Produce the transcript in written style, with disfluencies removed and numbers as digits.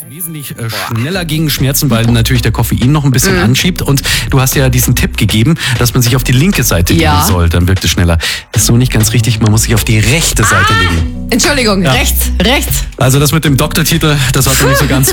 Wesentlich schneller gegen Schmerzen, weil natürlich der Koffein noch ein bisschen anschiebt. Und du hast ja diesen Tipp gegeben, dass man sich auf die linke Seite legen soll, dann wirkt es schneller. Das ist so nicht ganz richtig, man muss sich auf die rechte Seite legen. Entschuldigung, rechts. Also das mit dem Doktortitel, das war nicht so ganz